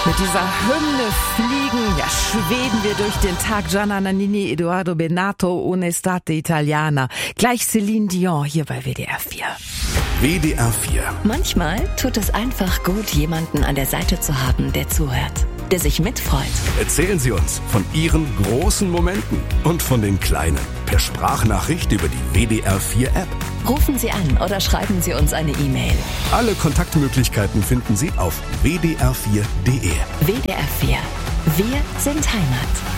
Mit dieser Hymne fliegen, schweben wir durch den Tag. Gianna Nannini, Edoardo Bennato, Un'estate italiana. Gleich Céline Dion hier bei WDR 4. WDR 4. Manchmal tut es einfach gut, jemanden an der Seite zu haben, der zuhört, der sich mitfreut. Erzählen Sie uns von Ihren großen Momenten und von den kleinen. Per Sprachnachricht über die WDR 4 App. Rufen Sie an oder schreiben Sie uns eine E-Mail. Alle Kontaktmöglichkeiten finden Sie auf wdr4.de. WDR 4. Wir sind Heimat.